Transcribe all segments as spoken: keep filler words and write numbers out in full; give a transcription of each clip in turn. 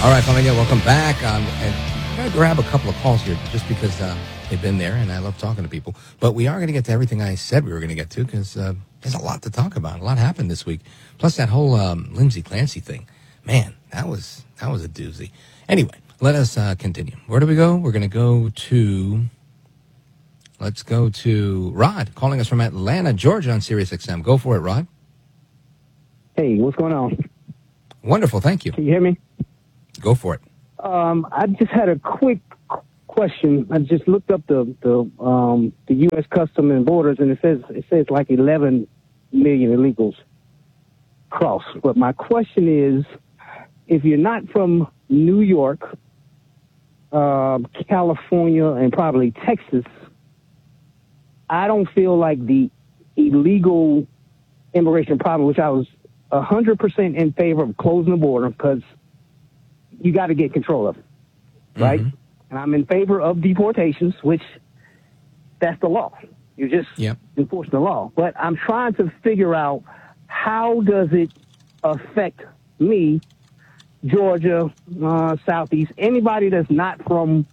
All right, family, welcome back. Um, and I'm going to grab a couple of calls here just because uh, they've been there, and I love talking to people. But we are going to get to everything I said we were going to get to because uh, there's a lot to talk about. A lot happened this week. Plus that whole um, Lindsay Clancy thing. Man, that was that was a doozy. Anyway, let us uh, continue. Where do we go? We're going to go to, let's go to Rod, calling us from Atlanta, Georgia on Sirius X M. Go for it, Rod. Hey, what's going on? Wonderful, thank you. Can you hear me? Go for it. Um, I just had a quick question. I just looked up the the um, the U S Custom and Borders, and it says it says like eleven million illegals cross. But my question is, if you're not from New York, uh, California, and probably Texas, I don't feel like the illegal immigration problem, which I was one hundred percent in favor of closing the border because you got to get control of it, right? Mm-hmm. And I'm in favor of deportations, which that's the law. You're just yep. enforcing the law. But I'm trying to figure out how does it affect me, Georgia, uh, Southeast, anybody that's not from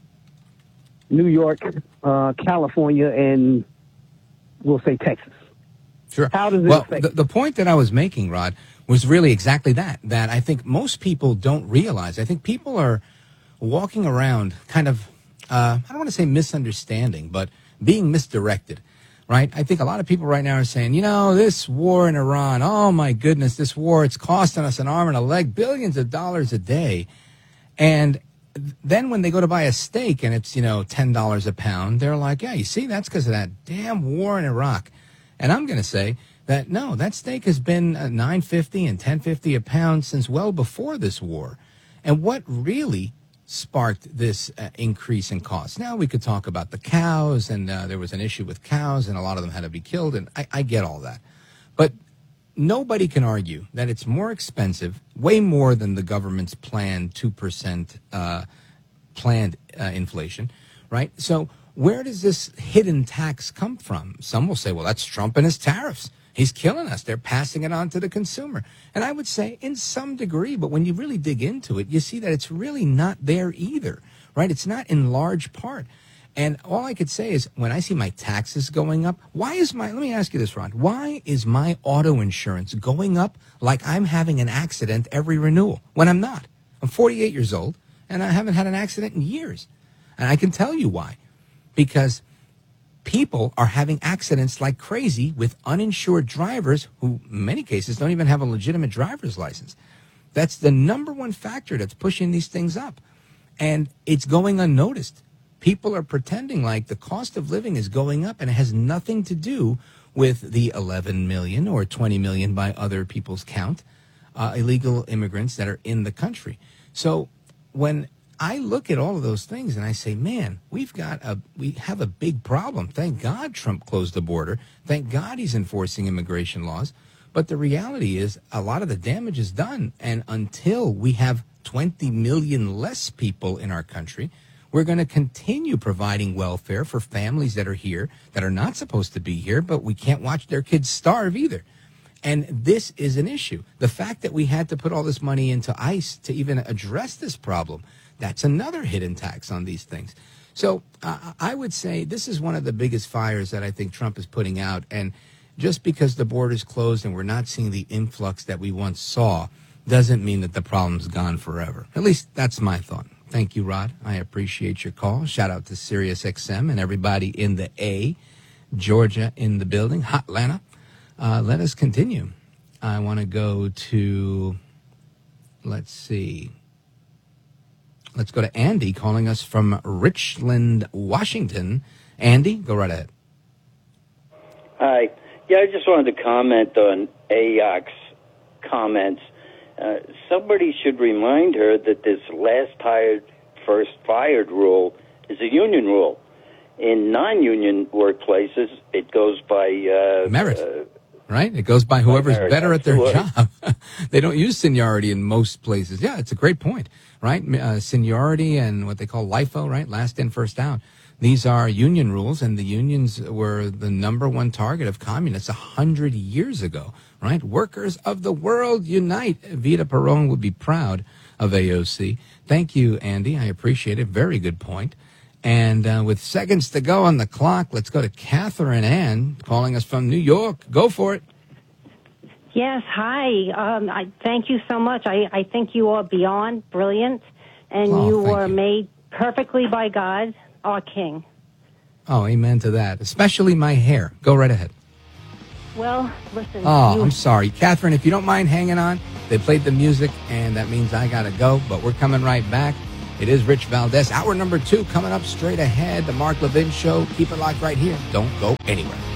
New York, uh, California, and we'll say Texas. Sure. How does it well, affect the, the point that I was making, Rod, was really exactly that, that I think most people don't realize. I think people are walking around kind of, uh, I don't want to say misunderstanding, but being misdirected, right? I think a lot of people right now are saying, you know, this war in Iran, oh my goodness, this war, it's costing us an arm and a leg, billions of dollars a day. And then when they go to buy a steak and it's, you know, ten dollars a pound, they're like, yeah, you see, that's because of that damn war in Iraq. And I'm going to say that, no, that steak has been uh, nine fifty and ten fifty a pound since well before this war. And what really sparked this uh, increase in costs? Now, we could talk about the cows, and uh, there was an issue with cows, and a lot of them had to be killed, and I, I get all that. But nobody can argue that it's more expensive, way more than the government's planned two percent uh, planned uh, inflation, right? So where does this hidden tax come from? Some will say, well, that's Trump and his tariffs. He's killing us. They're passing it on to the consumer. And I would say in some degree, but when you really dig into it, you see that it's really not there either, right? It's not in large part. And all I could say is when I see my taxes going up, why is my, let me ask you this, Ron, why is my auto insurance going up like I'm having an accident every renewal when I'm not? I'm forty-eight years old and I haven't had an accident in years. And I can tell you why. Because people are having accidents like crazy with uninsured drivers who, in many cases, don't even have a legitimate driver's license. That's the number one factor that's pushing these things up. And it's going unnoticed. People are pretending like the cost of living is going up, and it has nothing to do with the eleven million or twenty million by other people's count, uh, illegal immigrants that are in the country. So when I look at all of those things and I say, man, we've got a, we have a big problem. Thank God Trump closed the border. Thank God he's enforcing immigration laws. But the reality is a lot of the damage is done. And until we have twenty million less people in our country, we're going to continue providing welfare for families that are here, that are not supposed to be here, but we can't watch their kids starve either. And this is an issue. The fact that we had to put all this money into ICE to even address this problem, that's another hidden tax on these things. So uh, I would say this is one of the biggest fires that I think Trump is putting out. And just because the border's closed and we're not seeing the influx that we once saw doesn't mean that the problem's gone forever. At least that's my thought. Thank you, Rod. I appreciate your call. Shout out to Sirius X M and everybody in the A, Georgia in the building, Hotlanta. Uh, let us continue. I want to go to, let's see. Let's go to Andy calling us from Richland, Washington. Andy, go right ahead. Hi. Yeah, I just wanted to comment on A O C's comments. Uh, somebody should remind her that this last hired, first fired rule is a union rule. In non-union workplaces, it goes by uh, merit, uh, right? It goes by whoever's merit, better at their absolutely. job. They don't use seniority in most places. Yeah, it's a great point, right? Uh, seniority and what they call LIFO, right? Last in, first out. These are union rules, and the unions were the number one target of communists a hundred years ago, right? Workers of the world unite. Vita Perón would be proud of A O C. Thank you, Andy. I appreciate it. Very good point. And uh, with seconds to go on the clock, let's go to Catherine Ann calling us from New York. Go for it. Yes, hi. Um, I thank you so much. I, I think you are beyond brilliant, and Oh, you thank were you. made perfectly by God, our King. Oh, amen to that. Especially my hair. Go right ahead. Well, listen. Oh, you, I'm sorry. Catherine, if you don't mind hanging on, they played the music, and that means I got to go, but we're coming right back. It is Rich Valdez. Hour number two coming up straight ahead. The Mark Levin Show. Keep it locked right here. Don't go anywhere.